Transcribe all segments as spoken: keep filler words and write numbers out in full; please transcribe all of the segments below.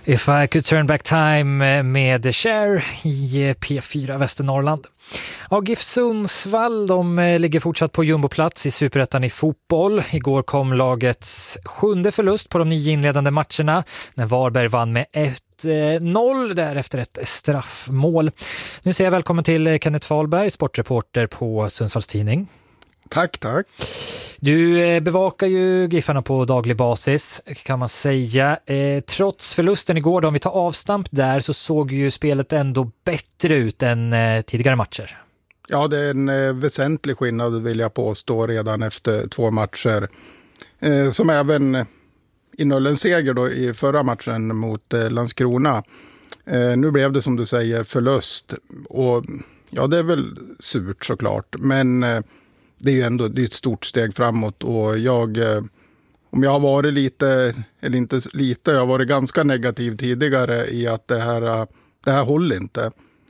If I could turn back time med The Cher i P fyra Västernorrland. Ja, GIF Sundsvall, de ligger fortsatt på jumboplats i Superettan i fotboll. Igår kom lagets sjunde förlust på de nio inledande matcherna när Varberg vann med ett noll, därefter ett straffmål. Nu säger jag välkommen till Kenneth Fahlberg, sportreporter på Sundsvalls Tidning. Tack, tack. Du bevakar ju Giffarna på daglig basis, kan man säga. Eh, trots förlusten igår, då, om vi tar avstamp där, så såg ju spelet ändå bättre ut än eh, tidigare matcher. Ja, det är en eh, väsentlig skillnad, vill jag påstå, redan efter två matcher. Eh, som även innehöll en seger då i förra matchen mot eh, Landskrona. Eh, nu blev det, som du säger, förlust. Och ja, det är väl surt såklart, men eh, det är ju ändå det är ett stort steg framåt. Och jag, eh, om jag har varit lite, eller inte lite, jag har varit ganska negativ tidigare i att det här, det här håller inte.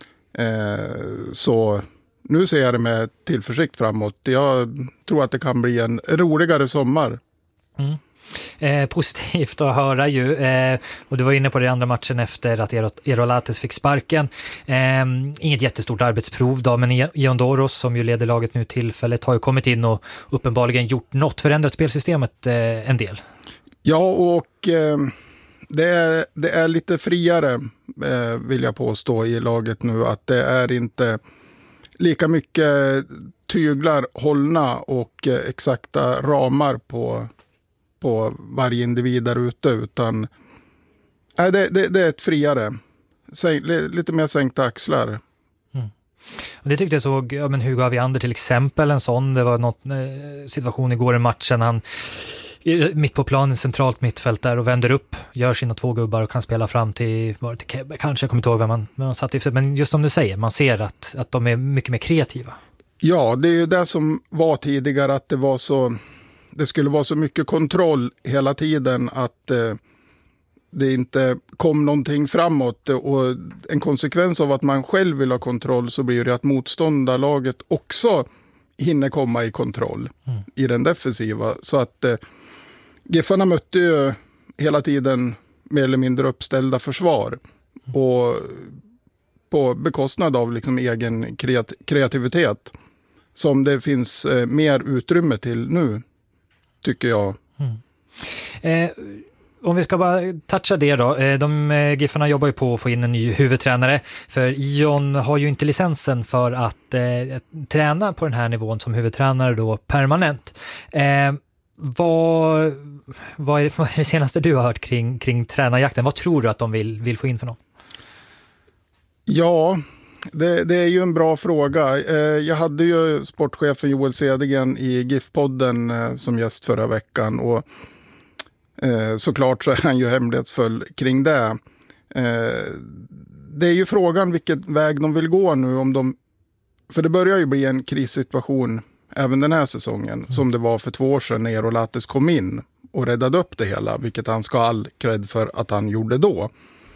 Eh, så nu ser jag det med tillförsikt framåt. Jag tror att det kan bli en roligare sommar. Mm. Eh, positivt att höra ju, eh, och du var inne på det andra matchen efter att Erolates fick sparken. Eh, inget jättestort arbetsprov då, men Ion Doros, som ju leder laget nu tillfället, har ju kommit in och uppenbarligen gjort något, förändrat spelsystemet eh, en del. Ja, och eh, det, är, det är lite friare eh, vill jag påstå i laget nu, att det är inte lika mycket tyglar hållna och eh, exakta ramar på på varje individ där ute, utan nej, det, det, det är ett friare, Sänk, lite mer sänkta axlar. Mm. Och det tyckte jag såg, ja, men Hugo Aviander till exempel, en sån, det var något eh, situation igår i matchen, han mitt på planen, centralt mittfält där, och vänder upp, gör sina två gubbar och kan spela fram till, var det till Kebbe, kanske, jag kommer inte ihåg vem man, vem man satt i, men just som du säger, man ser att, att de är mycket mer kreativa. Ja, det är ju det som var tidigare, att det var så det skulle vara så mycket kontroll hela tiden att eh, det inte kom någonting framåt, och en konsekvens av att man själv vill ha kontroll så blir det att motståndarlaget också hinner komma i kontroll mm. i den defensiva. Så att eh, Giffarna mötte ju hela tiden mer eller mindre uppställda försvar mm. och på bekostnad av liksom egen kreat- kreativitet som det finns eh, mer utrymme till nu, tycker jag. Mm. Eh, om vi ska bara toucha det då. Eh, de eh, Giffarna jobbar ju på att få in en ny huvudtränare. För Ion har ju inte licensen för att eh, träna på den här nivån som huvudtränare då permanent. Eh, vad, vad, är det, vad är det senaste du har hört kring, kring tränarjakten? Vad tror du att de vill, vill få in för någon? Ja, Det, det är ju en bra fråga. Jag hade ju sportchefen Joel Cedergren i GIF-podden som gäst förra veckan, och såklart så är han ju hemlighetsfull kring det. Det är ju frågan vilket väg de vill gå nu, om de, för det börjar ju bli en krissituation även den här säsongen, mm. som det var för två år sedan när Erolates kom in och räddade upp det hela, vilket han ska ha all cred för att han gjorde då.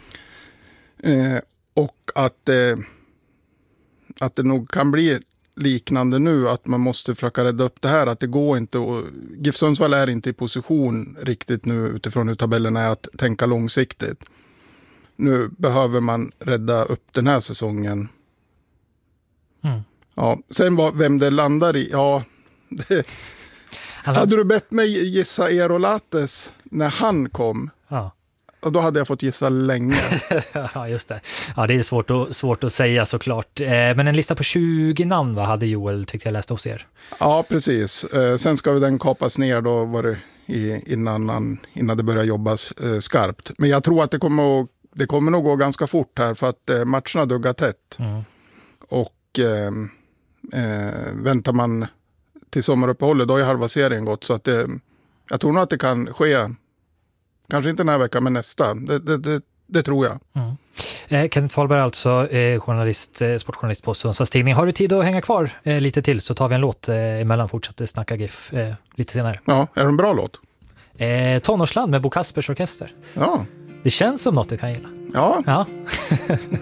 Och att att det nog kan bli liknande nu, att man måste försöka rädda upp det här, att det går inte, och GIF Sundsvall är inte i position riktigt nu utifrån hur tabellen är att tänka långsiktigt. Nu behöver man rädda upp den här säsongen. Mm. Ja, sen var, vem det landar i, ja det, hade... hade du bett mig gissa Erolates när han kom? Ja. Och då hade jag fått gissa länge. Ja, just det. Ja, det är svårt att, svårt att säga såklart. Eh, men en lista på tjugo namn, vad hade Joel, tyckte jag läste hos er? Ja, precis. Eh, sen ska vi den kapas ner då, var det i, innan, innan det börjar jobbas eh, skarpt. Men jag tror att det kommer, att, det kommer nog gå ganska fort här, för att eh, matcherna duggar tätt. Mm. Och eh, eh, väntar man till sommaruppehållet, då är halva serien gått. Så att eh, jag tror nog att det kan ske. Kanske inte den här veckan, men nästa. Det, det, det, det tror jag. Mm. Eh, Kenneth Fahlberg alltså, eh, journalist, eh, sportjournalist på Sundsvalls Tidning. Har du tid att hänga kvar eh, lite till, så tar vi en låt eh, emellan, fortsätter snacka GIF eh, lite senare. Ja, är det en bra låt? Eh, Tonårsland med Bo Kaspers orkester. Ja. Det känns som något du kan gilla. Ja. Ja.